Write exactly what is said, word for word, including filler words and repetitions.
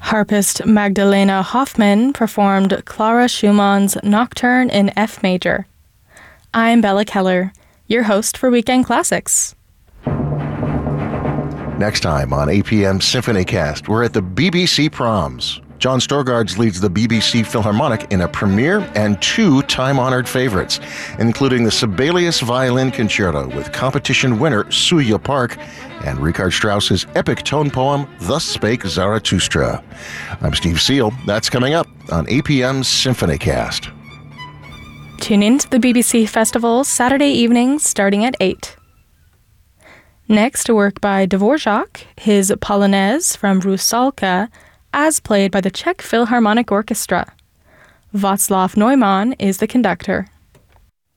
Harpist Magdalena Hoffmann performed Clara Schumann's Nocturne in F major. I'm Bella Keller, your host for Weekend Classics. Next time on A P M SymphonyCast, we're at the B B C Proms. John Storgards leads the B B C Philharmonic in a premiere and two time-honored favorites, including the Sibelius Violin Concerto with competition winner Suya Park and Richard Strauss's epic tone poem, Thus Spake Zarathustra. I'm Steve Seal. That's coming up on A P M SymphonyCast. Tune in to the B B C Festival Saturday evenings starting at eight. Next, a work by Dvorak, his Polonaise from Rusalka, as played by the Czech Philharmonic Orchestra. Václav Neumann is the conductor.